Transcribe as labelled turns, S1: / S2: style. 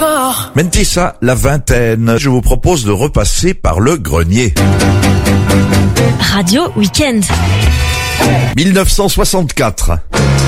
S1: mort.
S2: Mentissa, la vingtaine. Je vous propose de repasser par le grenier.
S3: Radio Week-end.
S2: 1964.